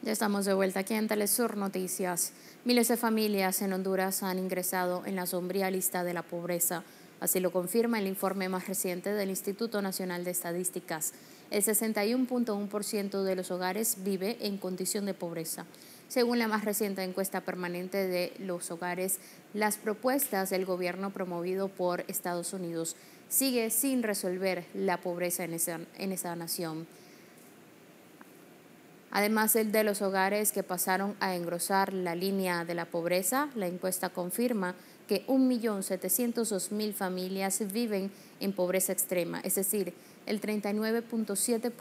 Ya estamos de vuelta aquí en Telesur Noticias. Miles de familias en Honduras han ingresado en la sombría lista de la pobreza. Así lo confirma el informe más reciente del Instituto Nacional de Estadísticas. El 61.1% de los hogares vive en condición de pobreza. Según la más reciente encuesta permanente de los hogares, las propuestas del gobierno promovido por Estados Unidos sigue sin resolver la pobreza en esa nación. Además de los hogares que pasaron a engrosar la línea de la pobreza, la encuesta confirma que 1.702.000 familias viven en pobreza extrema, es decir, el 39.7%